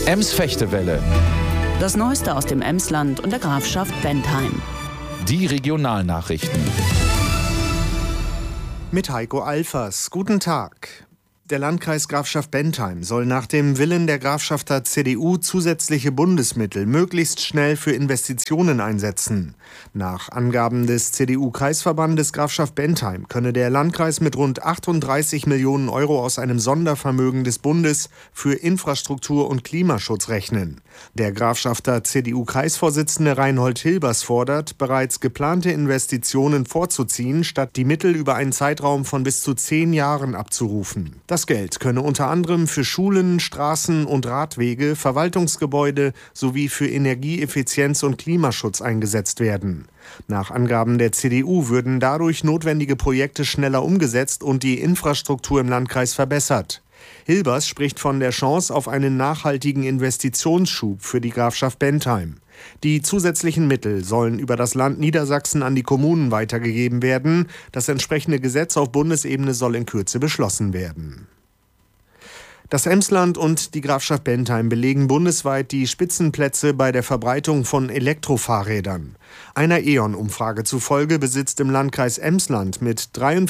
Ems-Fechtewelle. Das Neueste aus dem Emsland und der Grafschaft Bentheim. Die Regionalnachrichten. Mit Heiko Alfers. Guten Tag. Der Landkreis Grafschaft Bentheim soll nach dem Willen der Grafschafter CDU zusätzliche Bundesmittel möglichst schnell für Investitionen einsetzen. Nach Angaben des CDU-Kreisverbandes Grafschaft Bentheim könne der Landkreis mit rund 38 Millionen Euro aus einem Sondervermögen des Bundes für Infrastruktur und Klimaschutz rechnen. Der Grafschafter CDU-Kreisvorsitzende Reinhold Hilbers fordert, bereits geplante Investitionen vorzuziehen, statt die Mittel über einen Zeitraum von bis zu 10 Jahren abzurufen. Das Geld könne unter anderem für Schulen, Straßen und Radwege, Verwaltungsgebäude sowie für Energieeffizienz und Klimaschutz eingesetzt werden. Nach Angaben der CDU würden dadurch notwendige Projekte schneller umgesetzt und die Infrastruktur im Landkreis verbessert. Hilbers spricht von der Chance auf einen nachhaltigen Investitionsschub für die Grafschaft Bentheim. Die zusätzlichen Mittel sollen über das Land Niedersachsen an die Kommunen weitergegeben werden. Das entsprechende Gesetz auf Bundesebene soll in Kürze beschlossen werden. Das Emsland und die Grafschaft Bentheim belegen bundesweit die Spitzenplätze bei der Verbreitung von Elektrofahrrädern. Einer E.ON-Umfrage zufolge besitzt im Landkreis Emsland mit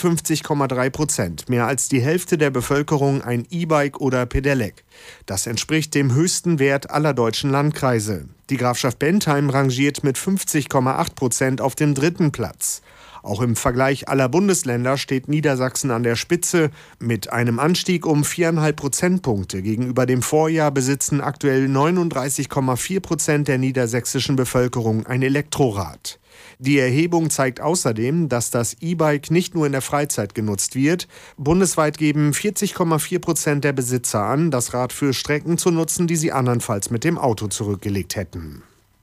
53,3% mehr als die Hälfte der Bevölkerung ein E-Bike oder Pedelec. Das entspricht dem höchsten Wert aller deutschen Landkreise. Die Grafschaft Bentheim rangiert mit 50,8% auf dem 3. Platz. Auch im Vergleich aller Bundesländer steht Niedersachsen an der Spitze. Mit einem Anstieg um 4,5 Prozentpunkte gegenüber dem Vorjahr besitzen aktuell 39,4% der niedersächsischen Bevölkerung ein Elektrorad. Die Erhebung zeigt außerdem, dass das E-Bike nicht nur in der Freizeit genutzt wird. Bundesweit geben 40,4% der Besitzer an, das Rad für Strecken zu nutzen, die sie andernfalls mit dem Auto zurückgelegt hätten.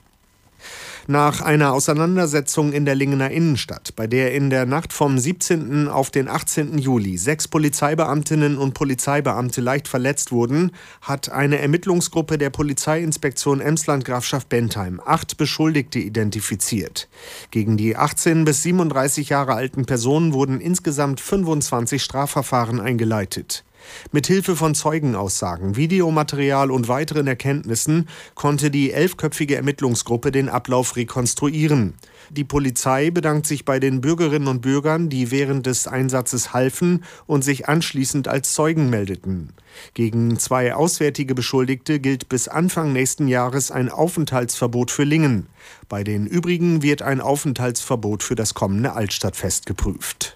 Nach einer Auseinandersetzung in der Lingener Innenstadt, bei der in der Nacht vom 17. auf den 18. Juli 6 Polizeibeamtinnen und Polizeibeamte leicht verletzt wurden, hat eine Ermittlungsgruppe der Polizeiinspektion Emsland Grafschaft Bentheim 8 Beschuldigte identifiziert. Gegen die 18 bis 37 Jahre alten Personen wurden insgesamt 25 Strafverfahren eingeleitet. Mithilfe von Zeugenaussagen, Videomaterial und weiteren Erkenntnissen konnte die 11-köpfige Ermittlungsgruppe den Ablauf rekonstruieren. Die Polizei bedankt sich bei den Bürgerinnen und Bürgern, die während des Einsatzes halfen und sich anschließend als Zeugen meldeten. Gegen 2 auswärtige Beschuldigte gilt bis Anfang nächsten Jahres ein Aufenthaltsverbot für Lingen. Bei den übrigen wird ein Aufenthaltsverbot für das kommende Altstadtfest geprüft.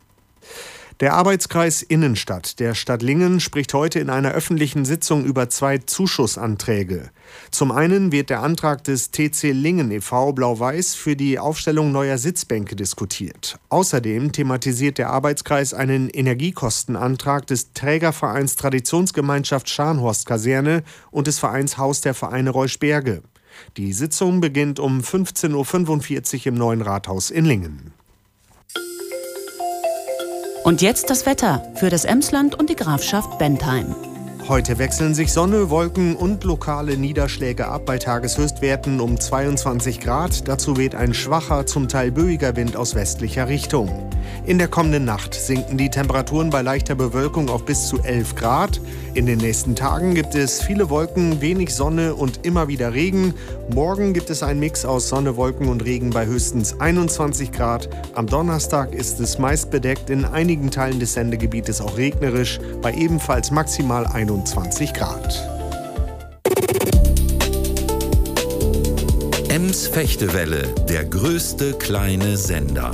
Der Arbeitskreis Innenstadt der Stadt Lingen spricht heute in einer öffentlichen Sitzung über 2 Zuschussanträge. Zum einen wird der Antrag des TC Lingen e.V. Blau-Weiß für die Aufstellung neuer Sitzbänke diskutiert. Außerdem thematisiert der Arbeitskreis einen Energiekostenantrag des Trägervereins Traditionsgemeinschaft Scharnhorst-Kaserne und des Vereins Haus der Vereine Reuschberge. Die Sitzung beginnt um 15:45 Uhr im Neuen Rathaus in Lingen. Und jetzt das Wetter für das Emsland und die Grafschaft Bentheim. Heute wechseln sich Sonne, Wolken und lokale Niederschläge ab bei Tageshöchstwerten um 22 Grad. Dazu weht ein schwacher, zum Teil böiger Wind aus westlicher Richtung. In der kommenden Nacht sinken die Temperaturen bei leichter Bewölkung auf bis zu 11 Grad. In den nächsten Tagen gibt es viele Wolken, wenig Sonne und immer wieder Regen. Morgen gibt es einen Mix aus Sonne, Wolken und Regen bei höchstens 21 Grad. Am Donnerstag ist es meist bedeckt, in einigen Teilen des Sendegebietes auch regnerisch, bei ebenfalls maximal 21 Grad. Ems-Fechtewelle, der größte kleine Sender.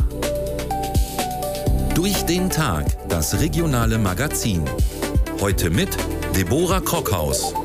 Durch den Tag, das regionale Magazin. Heute mit Deborah Krockhaus.